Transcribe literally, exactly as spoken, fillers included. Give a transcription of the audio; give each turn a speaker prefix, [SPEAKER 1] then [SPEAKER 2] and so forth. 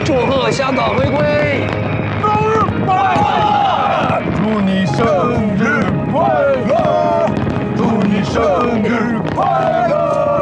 [SPEAKER 1] 祝贺香港回归！
[SPEAKER 2] 生日快乐！祝你生日快乐！祝你生日快乐！